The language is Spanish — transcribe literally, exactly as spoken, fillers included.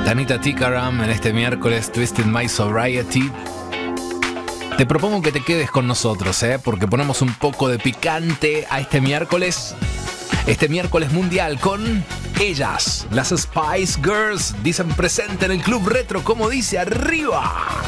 Danita Tikaram en este miércoles Twisted My Sobriety. Te propongo que te quedes con nosotros, ¿eh? Porque ponemos un poco de picante a este miércoles. Este miércoles mundial con ellas, las Spice Girls, dicen presente en el Club Retro, como dice arriba.